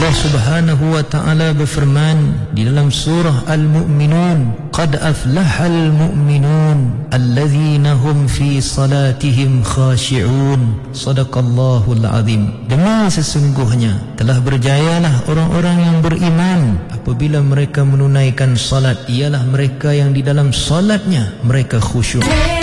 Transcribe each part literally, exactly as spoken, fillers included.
Allah Subhanahu wa taala berfirman di dalam surah Al-Mu'minun, qad aflahal mu'minun allazina hum fi salatihim khashi'un. Sadaqallahul azim. Demi sesungguhnya telah berjayalah orang-orang yang beriman apabila mereka menunaikan salat, ialah mereka yang di dalam salatnya mereka khusyuk.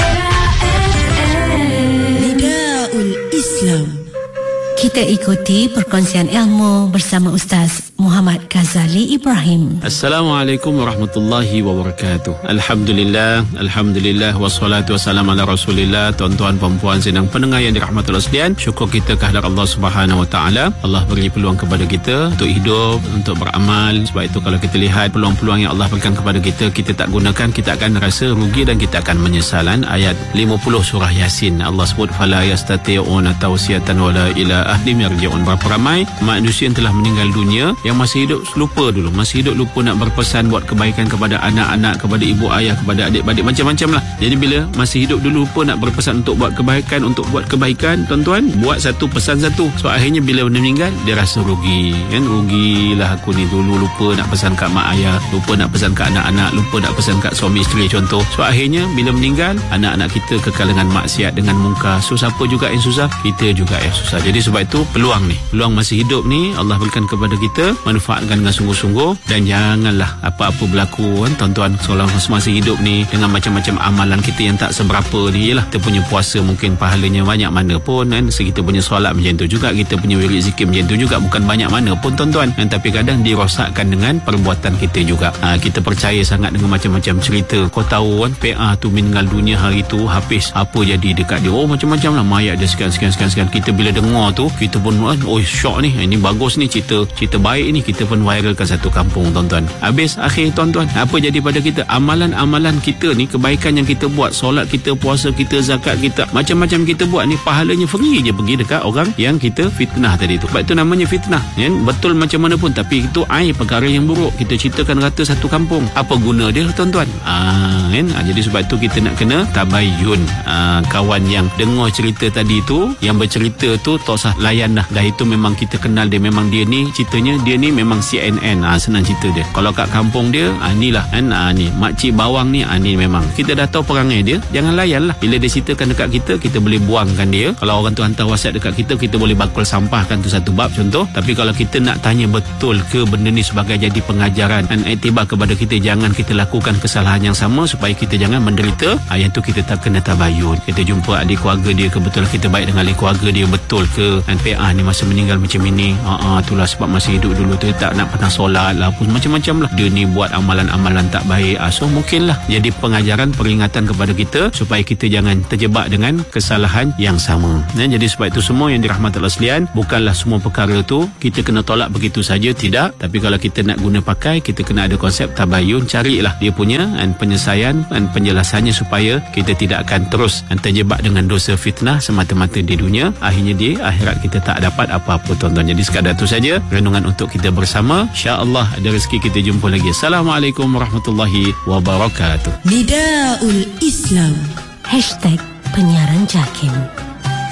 Nidaul Islam. Kita ikuti perkongsian ilmu bersama Ustaz Muhammad Ghazali Ibrahim. Assalamualaikum warahmatullahi wabarakatuh. Alhamdulillah, Alhamdulillah, wassalatu wassalamu ala rasulillah. Tuan-tuan, perempuan, sedang pendengar yang dirahmati Allah sekalian, syukur kita kehadrat Allah Subhanahu wa taala. Allah beri peluang kepada kita untuk hidup, untuk beramal. Sebab itu kalau kita lihat peluang-peluang yang Allah berikan kepada kita, kita tak gunakan, kita akan rasa rugi dan kita akan menyesalan. Ayat lima puluh surah Yasin, Allah sebut fala yastati'una tawsiyatan wala ila ahlim yarji'un. Berapa ramai manusia yang telah meninggal dunia, yang masih hidup lupa dulu, masih hidup lupa nak berpesan buat kebaikan kepada anak-anak, kepada ibu ayah, kepada adik-adik, macam-macam lah. Jadi bila masih hidup dulu lupa nak berpesan untuk buat kebaikan, untuk buat kebaikan, tuan-tuan, buat satu pesan satu. So akhirnya bila meninggal, dia rasa rugi, kan? Rugilah aku ni, dulu lupa nak pesan kat mak ayah, lupa nak pesan kat anak-anak, lupa nak pesan kat suami isteri contoh. So akhirnya bila meninggal, anak-anak kita kekal dengan maksiat, dengan mungkar. So siapa juga yang susah? Kita juga yang susah. Jadi sebab itu peluang ni, peluang masih hidup ni Allah berikan kepada kita, manfaatkan dengan sungguh-sungguh. Dan janganlah apa-apa berlaku, kan tuan-tuan, seolah masih hidup ni dengan macam-macam amalan kita yang tak seberapa ni. Yelah, kita punya puasa mungkin pahalanya banyak mana pun, kan? Kita punya solat macam tu juga, kita punya wirid zikir macam tu juga, bukan banyak mana pun tuan-tuan, kan? Tapi kadang dirosakkan dengan perbuatan kita juga. ha, Kita percaya sangat dengan macam-macam cerita. Kau tahu kan, P A tu meninggal dunia hari tu, habis apa jadi dekat dia, oh macam-macam lah, mayat dia sekian-sekian-sekian. Kita bila dengar tu, kita pun oh syok ni, ini bagus ni, cerita cerita baik ni, kita pun viralkan satu kampung tuan-tuan. Habis akhir tuan-tuan, apa jadi pada kita? Amalan-amalan kita ni, kebaikan yang kita buat, solat kita, puasa kita, zakat kita, macam-macam kita buat ni, pahalanya free je pergi dekat orang yang kita fitnah tadi tu. Sebab itu namanya fitnah, kan? Betul macam mana pun, tapi itu air perkara yang buruk, kita ceritakan rata satu kampung. Apa guna dia tuan-tuan? Ah, kan? Ah, jadi sebab itu kita nak kena tabayyun. Ah, kawan yang dengar cerita tadi tu, yang bercerita tu, tak usah layan dah. Dah itu memang kita kenal dia, memang dia ni ceritanya, dia ni memang C N N. Ah, senang cerita dia. Kalau kat kampung dia, ah, ni lah, kan? Ah, ni makcik bawang ni, ah, ni memang kita dah tahu perangai dia. Jangan layan lah. Bila dia ceritakan dekat kita, kita boleh buangkan dia. Kalau orang tu hantar WhatsApp dekat kita, kita boleh bakul sampahkan tu satu bab contoh. Tapi kalau kita nak tanya betul ke benda ni sebagai jadi pengajaran dan iktibar kepada kita, jangan kita lakukan kesalahan yang sama supaya kita jangan menderita. Ah, yang tu kita tak kena tabayun. Kita jumpa adik keluarga dia, kebetulan kita baik dengan adik keluarga dia, betul ke dan P A ni masa meninggal macam ini? Ah, ah, itulah sebab masih hidup dulu tu tak nak pernah solat lah, pun macam-macam lah. Dia ni buat amalan-amalan tak baik. Ah, so mungkinlah jadi pengajaran, peringatan kepada kita supaya kita jangan terjebak dengan kesalahan yang sama. Ya, jadi sebab itu semua yang dirahmati Allah sekalian, bukanlah semua perkara tu kita kena tolak begitu saja, tidak. Tapi kalau kita nak guna pakai, kita kena ada konsep tabayun, carilah dia punya dan penyelesaian dan penjelasannya supaya kita tidak akan terus terjebak dengan dosa fitnah semata-mata di dunia, akhirnya di akhirat kita tak dapat apa-apa tuan-tuan. Jadi sekadar itu saja renungan untuk kita bersama. InsyaAllah ada rezeki kita jumpa lagi. Assalamualaikum warahmatullahi wabarakatuh. Nidaul Islam. Hashtag penyiaran JAKIM.